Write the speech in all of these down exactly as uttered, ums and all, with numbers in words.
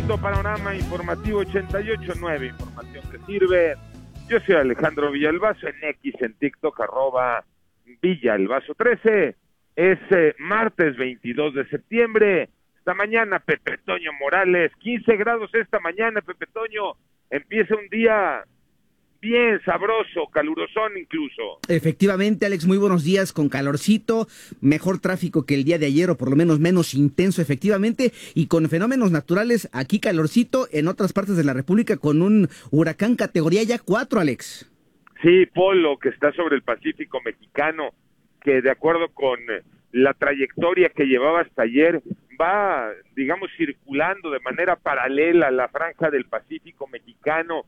pronto, Panorama Informativo ochenta y ocho punto nueve, información que sirve. Yo soy Alejandro Villalbazo, en X, en TikTok, arroba Villalbazo trece. Es eh, martes veintidós de septiembre. Esta mañana, Pepe Toño Morales, quince grados esta mañana, Pepe Toño. Empieza un día bien sabroso, calurosón incluso. Efectivamente, Alex, muy buenos días, con calorcito, mejor tráfico que el día de ayer, o por lo menos menos intenso, efectivamente, y con fenómenos naturales, aquí calorcito, en otras partes de la República, con un huracán categoría ya cuatro, Alex. Sí, Polo, que está sobre el Pacífico mexicano, que de acuerdo con la trayectoria que llevaba hasta ayer, va, digamos, circulando de manera paralela a la franja del Pacífico mexicano,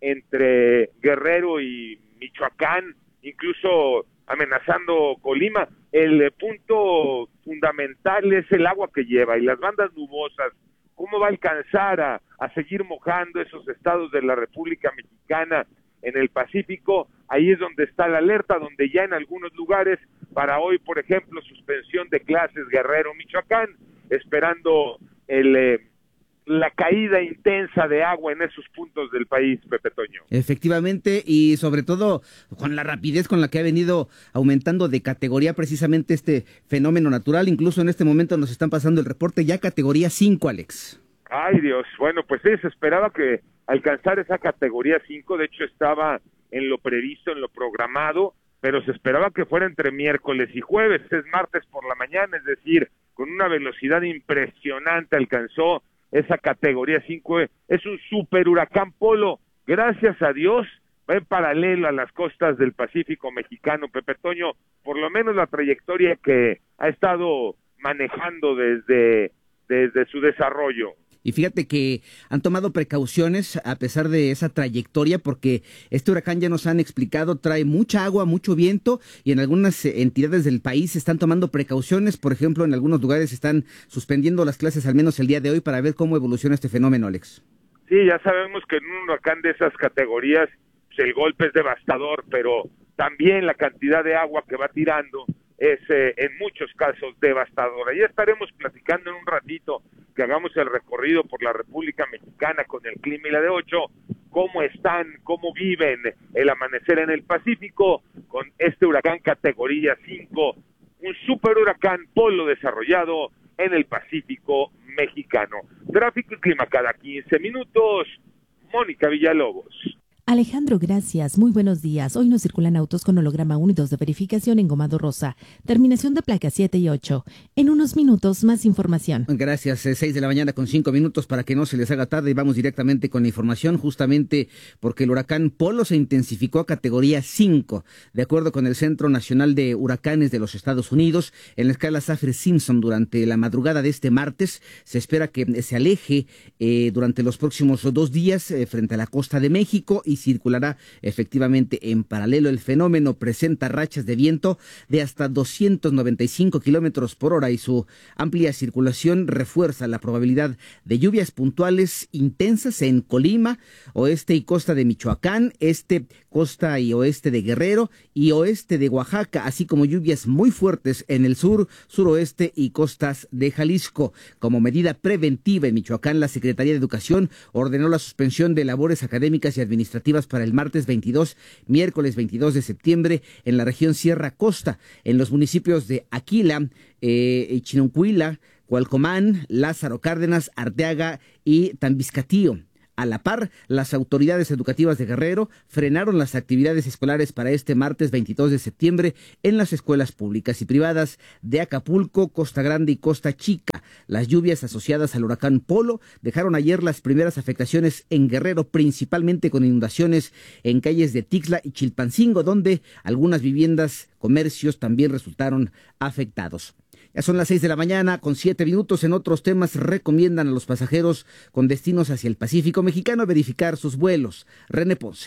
entre Guerrero y Michoacán, incluso amenazando Colima. El punto fundamental es el agua que lleva y las bandas nubosas. ¿Cómo va a alcanzar a, a seguir mojando esos estados de la República Mexicana en el Pacífico? Ahí es donde está la alerta, donde ya en algunos lugares, para hoy, por ejemplo, suspensión de clases Guerrero, Michoacán, esperando el... Eh, la caída intensa de agua en esos puntos del país, Pepe Toño. Efectivamente, y sobre todo con la rapidez con la que ha venido aumentando de categoría precisamente este fenómeno natural. Incluso en este momento nos están pasando el reporte ya categoría cinco, Alex. Ay, Dios, bueno, pues sí, se esperaba que alcanzara esa categoría cinco, de hecho estaba en lo previsto, en lo programado, pero se esperaba que fuera entre miércoles y jueves, es martes por la mañana, es decir, con una velocidad impresionante alcanzó esa categoría cinco. Es un super huracán Polo, gracias a Dios, va en paralelo a las costas del Pacífico mexicano, Pepe Toño, por lo menos la trayectoria que ha estado manejando desde, desde su desarrollo. Y fíjate que han tomado precauciones a pesar de esa trayectoria, porque este huracán, ya nos han explicado, trae mucha agua, mucho viento, y en algunas entidades del país están tomando precauciones. Por ejemplo, en algunos lugares están suspendiendo las clases al menos el día de hoy para ver cómo evoluciona este fenómeno, Alex. Sí, ya sabemos que en un huracán de esas categorías pues el golpe es devastador, pero también la cantidad de agua que va tirando es eh, en muchos casos devastadora. Ya estaremos platicando en un ratito que hagamos el recorrido por la República Mexicana con el clima y la de ocho, cómo están, cómo viven el amanecer en el Pacífico con este huracán categoría cinco, un super huracán Polo desarrollado en el Pacífico mexicano. Tráfico y clima cada quince minutos, Mónica Villalobos. Alejandro, gracias. Muy buenos días. Hoy no circulan autos con holograma uno y dos de verificación en Gomado Rosa. Terminación de placas siete y ocho. En unos minutos, más información. Gracias. seis de la mañana con cinco minutos para que no se les haga tarde, y vamos directamente con la información, justamente porque el huracán Polo se intensificó a categoría cinco. De acuerdo con el Centro Nacional de Huracanes de los Estados Unidos, en la escala Saffir-Simpson, durante la madrugada de este martes, se espera que se aleje eh, durante los próximos dos días eh, frente a la costa de México y circulará efectivamente en paralelo. El fenómeno presenta rachas de viento de hasta doscientos noventa y cinco kilómetros por hora y su amplia circulación refuerza la probabilidad de lluvias puntuales intensas en Colima, oeste y costa de Michoacán, este, costa y oeste de Guerrero y oeste de Oaxaca, así como lluvias muy fuertes en el sur, suroeste y costas de Jalisco. Como medida preventiva en Michoacán, la Secretaría de Educación ordenó la suspensión de labores académicas y administrativas para el martes veintidós, miércoles veintidós de septiembre en la región Sierra Costa, en los municipios de Aquila, eh, Chinoncuila, Cualcomán, Lázaro Cárdenas, Arteaga y Tambiscatío. A la par, las autoridades educativas de Guerrero frenaron las actividades escolares para este martes veintidós de septiembre en las escuelas públicas y privadas de Acapulco, Costa Grande y Costa Chica. Las lluvias asociadas al huracán Polo dejaron ayer las primeras afectaciones en Guerrero, principalmente con inundaciones en calles de Tixla y Chilpancingo, donde algunas viviendas, comercios también resultaron afectados. Ya son las seis de la mañana con siete minutos. En otros temas, recomiendan a los pasajeros con destinos hacia el Pacífico mexicano verificar sus vuelos. René Ponce.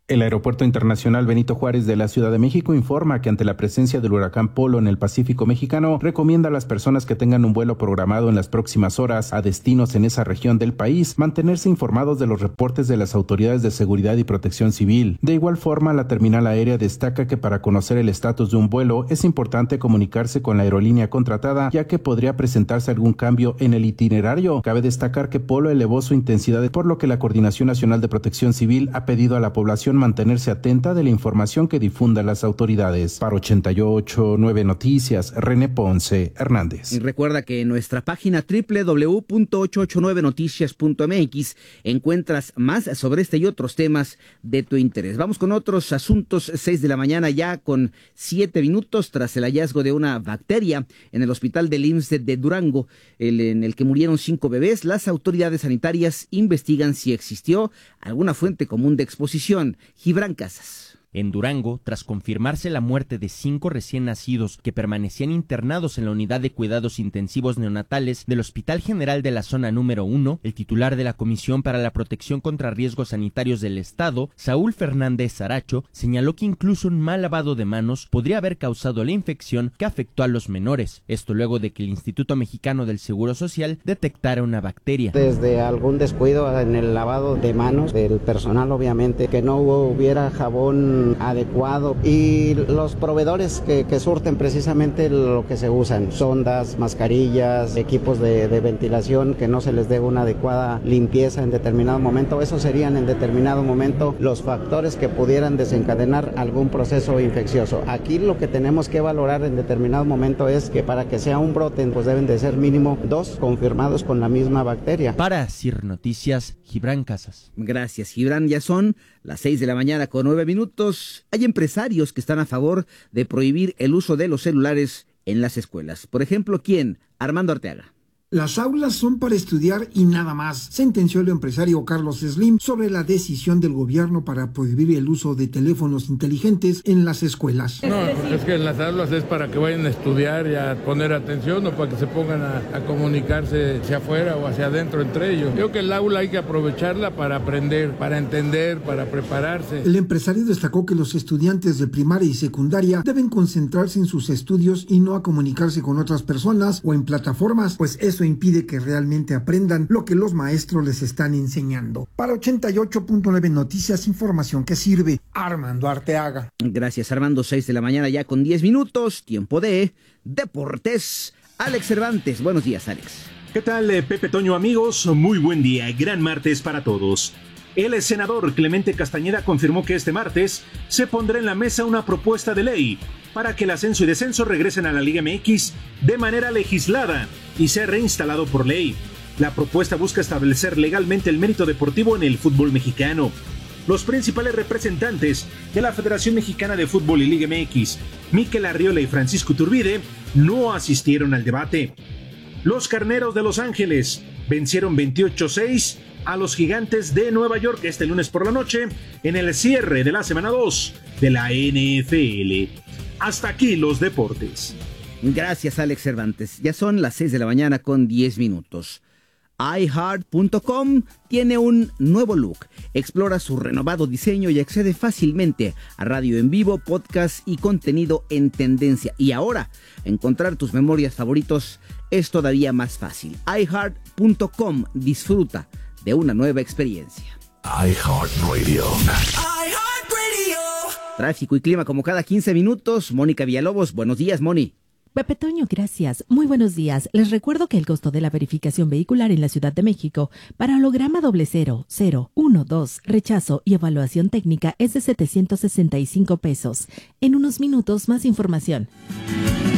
El Aeropuerto Internacional Benito Juárez de la Ciudad de México informa que ante la presencia del huracán Polo en el Pacífico mexicano, recomienda a las personas que tengan un vuelo programado en las próximas horas a destinos en esa región del país mantenerse informados de los reportes de las autoridades de seguridad y protección civil. De igual forma, la terminal aérea destaca que para conocer el estatus de un vuelo es importante comunicarse con la aerolínea contratada, ya que podría presentarse algún cambio en el itinerario. Cabe destacar que Polo elevó su intensidad, por lo que la Coordinación Nacional de Protección Civil ha pedido a la población mantenerse atenta de la información que difundan las autoridades. Para ochenta y ocho punto nueve Noticias, René Ponce Hernández. Y recuerda que en nuestra página doble u doble u doble u punto ochocientos ochenta y nueve noticias punto m x encuentras más sobre este y otros temas de tu interés. Vamos con otros asuntos. Seis de la mañana ya con siete minutos tras el hallazgo de una bacteria en el hospital del I M S S de Durango, el, en el que murieron cinco bebés. Las autoridades sanitarias investigan si existió alguna fuente común de exposición. Gibran Casas. En Durango, tras confirmarse la muerte de cinco recién nacidos que permanecían internados en la unidad de cuidados intensivos neonatales del Hospital General de la Zona número uno, el titular de la Comisión para la Protección contra Riesgos Sanitarios del Estado, Saúl Fernández Saracho, señaló que incluso un mal lavado de manos podría haber causado la infección que afectó a los menores. Esto luego de que el Instituto Mexicano del Seguro Social detectara una bacteria. Desde algún descuido en el lavado de manos del personal, obviamente, que no hubiera jabón adecuado, y los proveedores que, que surten precisamente lo que se usan, sondas, mascarillas, equipos de, de ventilación, que no se les dé una adecuada limpieza en determinado momento. Esos serían en determinado momento los factores que pudieran desencadenar algún proceso infeccioso. Aquí lo que tenemos que valorar en determinado momento es que para que sea un brote, pues deben de ser mínimo dos confirmados con la misma bacteria. Para CIR Noticias, Gibran Casas. Gracias, Gibran. Ya son las seis de la mañana con nueve minutos. Hay empresarios que están a favor de prohibir el uso de los celulares en las escuelas. Por ejemplo, ¿quién? Armando Arteaga. Las aulas son para estudiar y nada más, sentenció el empresario Carlos Slim sobre la decisión del gobierno para prohibir el uso de teléfonos inteligentes en las escuelas. No, es que en las aulas es para que vayan a estudiar y a poner atención, o para que se pongan a, a comunicarse hacia afuera o hacia adentro entre ellos. Creo que el aula hay que aprovecharla para aprender, para entender, para prepararse. El empresario destacó que los estudiantes de primaria y secundaria deben concentrarse en sus estudios y no a comunicarse con otras personas o en plataformas, pues eso impide que realmente aprendan lo que los maestros les están enseñando. Para ochenta y ocho punto nueve Noticias, información que sirve. Armando Arteaga. Gracias, Armando. Seis de la mañana ya con diez minutos. Tiempo de Deportes. Alex Cervantes. Buenos días, Alex. ¿Qué tal, Pepe Toño, amigos? Muy buen día. Gran martes para todos. El senador Clemente Castañeda confirmó que este martes se pondrá en la mesa una propuesta de ley para que el ascenso y descenso regresen a la Liga M X de manera legislada y sea reinstalado por ley. La propuesta busca establecer legalmente el mérito deportivo en el fútbol mexicano. Los principales representantes de la Federación Mexicana de Fútbol y Liga M X, Mikel Arriola y Francisco Iturbide, no asistieron al debate. Los Carneros de Los Ángeles vencieron veintiocho a seis a los Gigantes de Nueva York este lunes por la noche en el cierre de la semana dos de la N F L. Hasta aquí los deportes. Gracias, Alex Cervantes. Ya son las seis de la mañana con diez minutos. i heart punto com tiene un nuevo look. Explora su renovado diseño y accede fácilmente a radio en vivo, podcast y contenido en tendencia. Y ahora, encontrar tus memorias favoritos es todavía más fácil. i heart punto com. Disfruta de una nueva experiencia. iHeartRadio. Tráfico y clima como cada quince minutos. Mónica Villalobos, buenos días, Moni. Pepe Toño, gracias. Muy buenos días. Les recuerdo que el costo de la verificación vehicular en la Ciudad de México para holograma doble cero, cero, uno, dos, rechazo y evaluación técnica es de setecientos sesenta y cinco pesos. En unos minutos, más información.